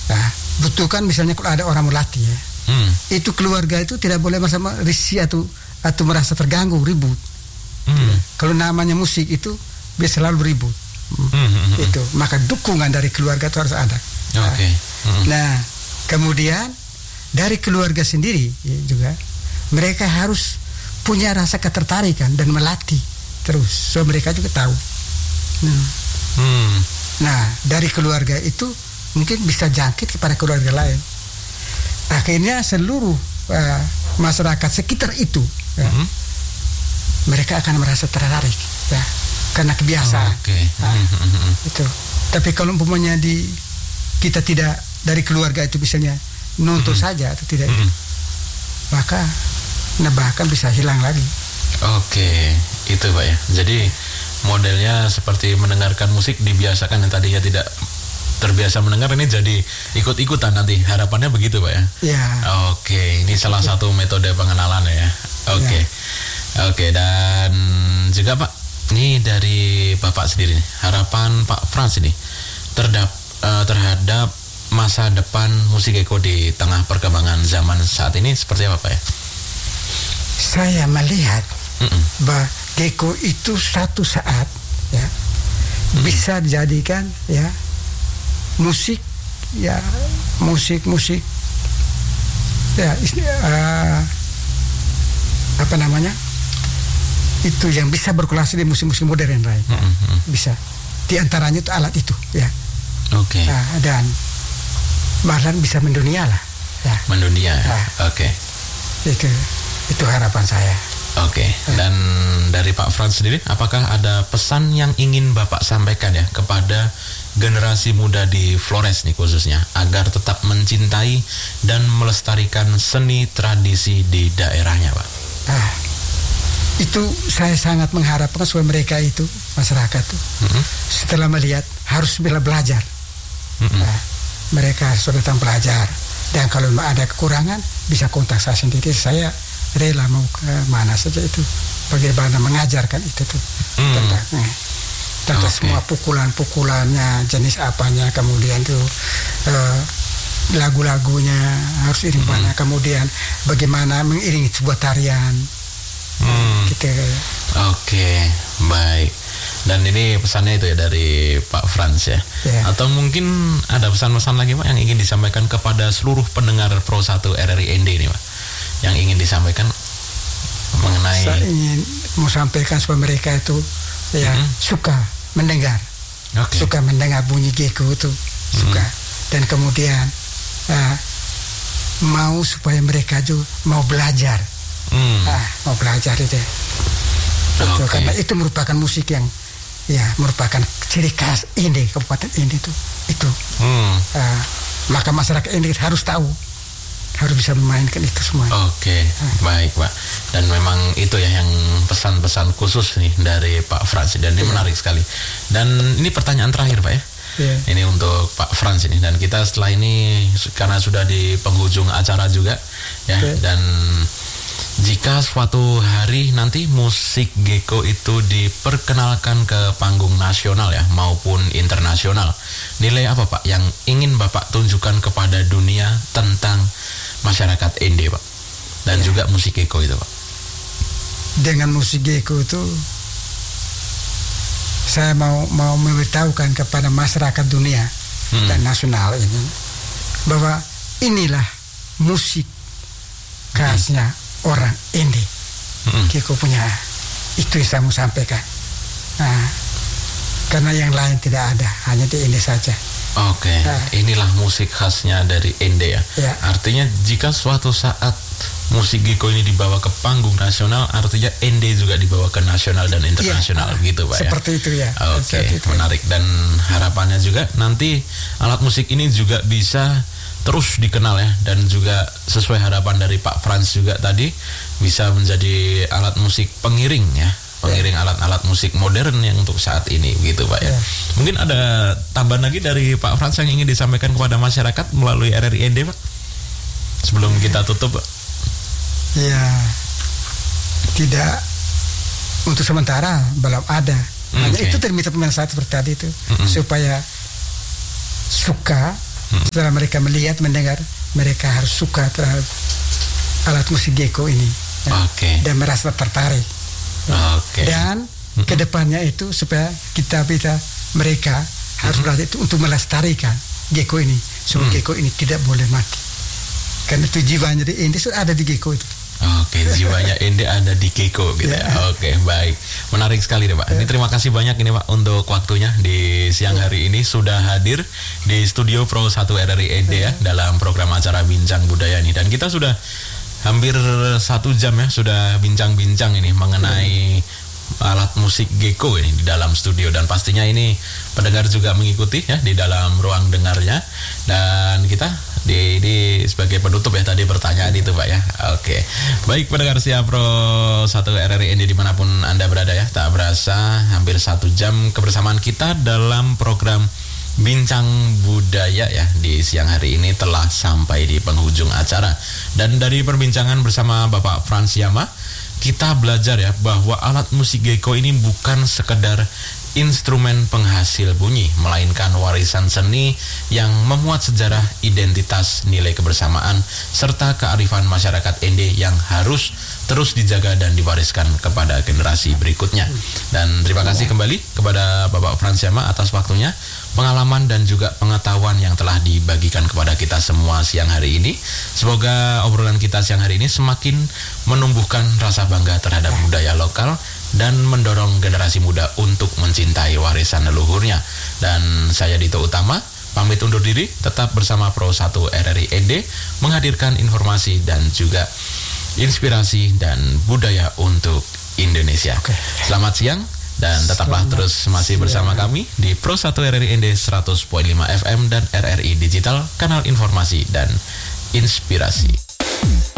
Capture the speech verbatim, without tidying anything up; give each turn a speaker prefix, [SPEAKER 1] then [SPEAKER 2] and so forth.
[SPEAKER 1] Nah, butuhkan misalnya kalau ada orang melatih ya, hmm. itu keluarga itu tidak boleh merasa risih atau atau merasa terganggu ribut. Hmm. Kalau namanya musik itu biasa selalu ribut. Hmm. Itu maka dukungan dari keluarga itu harus ada.
[SPEAKER 2] Okay. Hmm.
[SPEAKER 1] Nah, kemudian dari keluarga sendiri ya, juga mereka harus punya rasa ketertarikan dan melatih terus, so mereka juga tahu. Hmm.
[SPEAKER 2] Hmm.
[SPEAKER 1] Nah, dari keluarga itu mungkin bisa jangkit kepada keluarga lain. Akhirnya seluruh uh, masyarakat sekitar itu, ya, hmm. mereka akan merasa tertarik, ya, karena kebiasaan.
[SPEAKER 2] Oh, okay.
[SPEAKER 1] Nah,
[SPEAKER 2] hmm.
[SPEAKER 1] itu. Tapi kalau umpamanya di kita tidak dari keluarga itu misalnya nuntut hmm. saja atau tidak, hmm. maka nah bahkan bisa hilang lagi.
[SPEAKER 2] Oke, itu Pak ya. Jadi modelnya seperti mendengarkan musik dibiasakan, yang tadinya tidak terbiasa mendengar ini jadi ikut-ikutan nanti. Harapannya begitu Pak ya?
[SPEAKER 1] Ya.
[SPEAKER 2] Oke, ini salah satu metode pengenalan ya. Oke. Ya. Oke, dan juga Pak, ini dari Bapak sendiri, harapan Pak Frans ini terdap, uh, terhadap masa depan musik Gecko di tengah perkembangan zaman saat ini seperti apa Pak ya?
[SPEAKER 1] Saya melihat
[SPEAKER 2] Mm-mm.
[SPEAKER 1] bahwa Gecko itu satu saat ya mm-mm. bisa dijadikan ya musik ya musik-musik ya uh, apa namanya itu yang bisa berkulasi di musik-musik modern lain. Mm-hmm. Bisa di antaranya itu alat itu ya.
[SPEAKER 2] Oke. Okay.
[SPEAKER 1] Nah, dan bahkan bisa mendunia lah ya.
[SPEAKER 2] Mendunia. Nah, oke. Okay.
[SPEAKER 1] Itu itu harapan saya.
[SPEAKER 2] Oke. Okay. Dan dari Pak Frans sendiri, apakah ada pesan yang ingin Bapak sampaikan ya kepada generasi muda di Flores nih khususnya, agar tetap mencintai dan melestarikan seni tradisi di daerahnya Pak?
[SPEAKER 1] Ah, itu saya sangat mengharapkan supaya mereka itu masyarakat tuh mm-hmm. setelah melihat harus bila belajar. Mm-hmm. Nah, mereka sudah datang belajar, dan kalau ada kekurangan bisa kontak saya sendiri, saya rela mau ke mana saja itu bagaimana mengajarkan itu tuh mm. tentang eh, tentang okay. semua pukulan-pukulannya, jenis apanya, kemudian tuh eh, lagu-lagunya harus iring mana, mm. kemudian bagaimana mengiringi sebuah tarian. Hmm. Gitu.
[SPEAKER 2] Oke, baik. Dan ini pesannya itu ya dari Pak Frans ya. Yeah. Atau mungkin ada pesan-pesan lagi Pak yang ingin disampaikan kepada seluruh pendengar Pro satu R R I N D ini Pak, yang ingin disampaikan mengenai.
[SPEAKER 1] Saya ingin mau sampaikan supaya mereka itu ya mm-hmm. suka mendengar, okay. suka mendengar bunyi Gecko itu suka, mm-hmm. dan kemudian uh, mau supaya mereka juga mau belajar. Hmm. Ah, mau belajar itu, itu okay. karena itu merupakan musik yang ya merupakan ciri khas ini Kabupaten ini itu itu hmm. uh, maka masyarakat ini harus tahu, harus bisa memainkan itu semua.
[SPEAKER 2] Oke, okay. ah. Baik Pak. Dan memang itu ya yang pesan-pesan khusus nih dari Pak Frans, dan ini yeah. menarik sekali. Dan ini pertanyaan terakhir Pak ya. Yeah. Ini untuk Pak Frans ini, dan kita setelah ini karena sudah di penghujung acara juga ya, yeah. dan jika suatu hari nanti musik Gecko itu diperkenalkan ke panggung nasional ya maupun internasional, nilai apa Pak yang ingin Bapak tunjukkan kepada dunia tentang masyarakat N D Pak, dan ya. juga musik Gecko itu Pak?
[SPEAKER 1] Dengan musik Gecko itu saya mau mau memberitahukan kepada masyarakat dunia hmm. dan nasional ini bahwa inilah musik khasnya hmm. orang N D. Mm-hmm. Gecko punya, itu yang saya mau sampaikan. Nah, karena yang lain tidak ada, hanya di N D saja.
[SPEAKER 2] Oke, okay. nah. Inilah musik khasnya dari N D ya. ya. Artinya jika suatu saat musik Gecko ini dibawa ke panggung nasional, artinya N D juga dibawa ke nasional dan internasional, ya, gitu Pak.
[SPEAKER 1] Seperti
[SPEAKER 2] ya?
[SPEAKER 1] itu ya.
[SPEAKER 2] Oke, okay. Menarik. Dan harapannya juga nanti alat musik ini juga bisa terus dikenal ya, dan juga sesuai harapan dari Pak Frans juga tadi bisa menjadi alat musik pengiring ya, pengiring yeah. alat-alat musik modern yang untuk saat ini gitu Pak ya. Yeah. Mungkin ada tambahan lagi dari Pak Frans yang ingin disampaikan kepada masyarakat melalui R R I N D Pak sebelum yeah. kita tutup Pak?
[SPEAKER 1] Ya, tidak, untuk sementara belum ada. Hanya okay. itu terminal pemirsa seperti tadi itu, mm-hmm. supaya suka Hmm. Setelah mereka melihat, mendengar, mereka harus suka terhadap alat musik gecko ini. Ya.
[SPEAKER 2] Okay.
[SPEAKER 1] Dan merasa tertarik. Ya.
[SPEAKER 2] Okay.
[SPEAKER 1] Dan hmm. kedepannya itu supaya kita bisa mereka harus hmm. berarti itu untuk melestarikan gecko ini. Supaya hmm. gecko ini tidak boleh mati. Karena itu jiwanya di Ende ada di gecko itu.
[SPEAKER 2] Oke, jiwanya Ende ada di gecko gitu ya. Yeah. Oke, baik. Menarik sekali deh Pak. Ini terima kasih banyak ini Pak untuk waktunya di siang hari ini sudah hadir di studio Pro satu R R I Ende ya dalam program acara Bincang Budaya ini. Dan kita sudah hampir satu jam ya sudah bincang-bincang ini mengenai alat musik gecko ini di dalam studio, dan pastinya ini pendengar juga mengikuti ya di dalam ruang dengarnya. Dan kita di, di sebagai penutup ya tadi pertanyaan itu Pak ya. Oke, baik pendengar Setia Pro satu R R I Ende dimanapun Anda berada ya, tak berasa hampir satu jam kebersamaan kita dalam program Bincang Budaya ya di siang hari ini telah sampai di penghujung acara. Dan dari perbincangan bersama Bapak Frans Yama, kita belajar ya bahwa alat musik gecko ini bukan sekedar instrumen penghasil bunyi, melainkan warisan seni yang memuat sejarah, identitas, nilai kebersamaan, serta kearifan masyarakat Ende yang harus terus dijaga dan diwariskan kepada generasi berikutnya. Dan terima kasih kembali kepada Bapak Frans Yama atas waktunya, pengalaman dan juga pengetahuan yang telah dibagikan kepada kita semua siang hari ini. Semoga obrolan kita siang hari ini semakin menumbuhkan rasa bangga terhadap budaya lokal dan mendorong generasi muda untuk mencintai warisan leluhurnya. Dan saya Dito Utama pamit undur diri, tetap bersama Pro satu R R I Ende menghadirkan informasi dan juga inspirasi dan budaya untuk Indonesia. Oke. Selamat siang dan tetaplah Selamat terus masih siang. Bersama kami di Pro satu R R I Ende seratus koma lima F M dan R R I Digital, kanal informasi dan inspirasi.